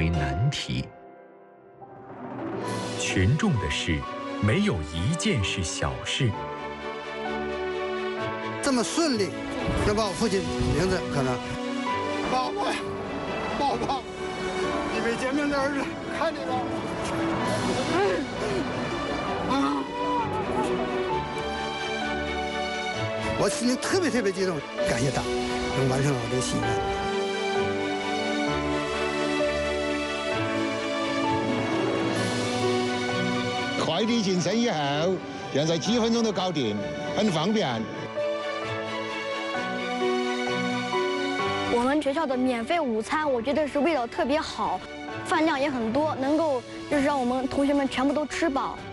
为难题。群众的事，没有一件是小事。 这么顺利，要把我父亲名字可能。宝宝呀，宝宝，你没见面的儿子，看你吧。我心里特别激动，感谢党能完成了我这个心愿。快递进城以后，现在几分钟都搞定，很方便。 我们学校的免费午餐，我觉得是味道特别好，饭量也很多，能够就是让我们同学们全部都吃饱。